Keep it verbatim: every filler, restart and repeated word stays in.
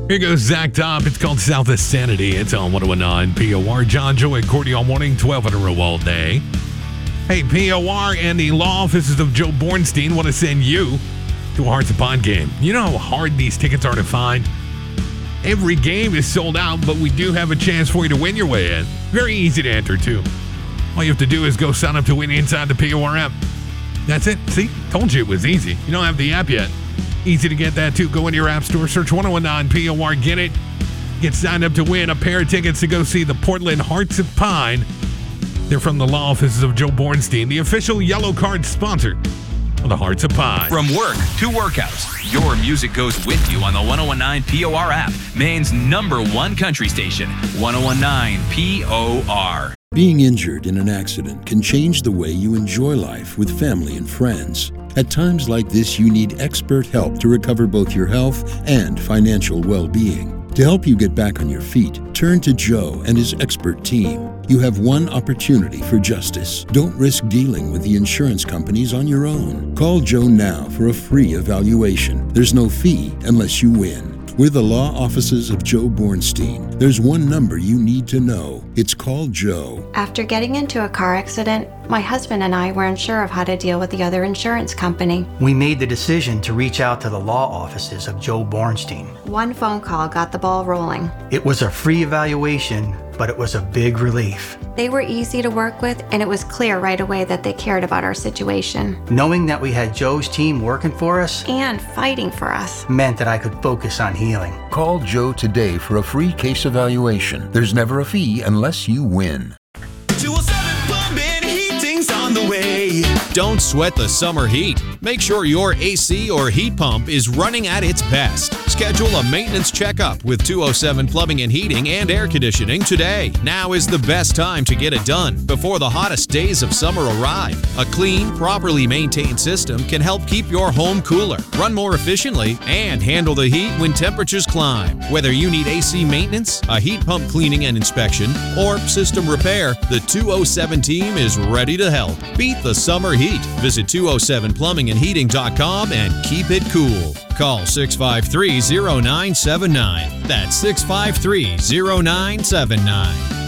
Here goes Zach Top. It's called Southwest Sanity. It's on one oh nine P O R. John Joy and Courtney all morning, twelve in a row all day. Hey, P O R and the law offices of Joe Bornstein want to send you to a Hearts of Pine game. You know how hard these tickets are to find? Every game is sold out, but we do have a chance for you to win your way in. Very easy to enter, too. All you have to do is go sign up to win inside the P O R app. That's it. See? Told you it was easy. You don't have the app yet. Easy to get that, too. Go into your app store, search one oh nine P O R, get it. Get signed up to win a pair of tickets to go see the Portland Hearts of Pine. They're from the law offices of Joe Bornstein, the official Yellow Card sponsor of the Hearts of Pine. From work to workouts, your music goes with you on the one oh nine P O R app, Maine's number one country station, one oh nine P O R. Being injured in an accident can change the way you enjoy life with family and friends. At times like this, you need expert help to recover both your health and financial well-being. To help you get back on your feet, turn to Joe and his expert team. You have one opportunity for justice. Don't risk dealing with the insurance companies on your own. Call Joe now for a free evaluation. There's no fee unless you win. We're the law offices of Joe Bornstein. There's one number you need to know. It's called Joe. After getting into a car accident, my husband and I weren't sure of how to deal with the other insurance company. We made the decision to reach out to the law offices of Joe Bornstein. One phone call got the ball rolling. It was a free evaluation, but it was a big relief. They were easy to work with, and it was clear right away that they cared about our situation. Knowing that we had Joe's team working for us and fighting for us meant that I could focus on healing. Call Joe today for a free case evaluation. There's never a fee unless you win. two oh seven Plumbing, heating's on the way. Don't sweat the summer heat. Make sure your A C or heat pump is running at its best. Schedule a maintenance checkup with two oh seven Plumbing and Heating and Air Conditioning today. Now is the best time to get it done before the hottest days of summer arrive. A clean, properly maintained system can help keep your home cooler, run more efficiently, and handle the heat when temperatures climb. Whether you need A C maintenance, a heat pump cleaning and inspection, or system repair, the two oh seven team is ready to help. Beat the summer heat. Visit two oh seven plumbing and heating dot com and keep it cool. Call six five three, oh nine seven nine. That's six five three, oh nine seven nine.